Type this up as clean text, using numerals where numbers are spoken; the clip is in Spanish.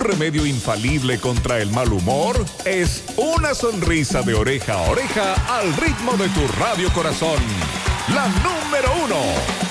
remedio infalible contra el mal humor es una sonrisa de oreja a oreja al ritmo de tu radio corazón. La número 1.